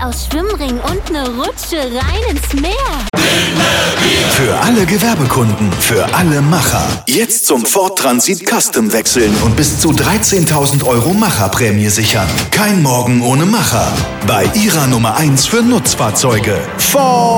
aus Schwimmring und eine Rutsche rein ins Meer. Für alle Gewerbekunden, für alle Macher. Jetzt zum Ford Transit Custom wechseln und bis zu 13.000 € Macherprämie sichern. Kein Morgen ohne Macher. Bei Ihrer Nummer 1 für Nutzfahrzeuge. Ford!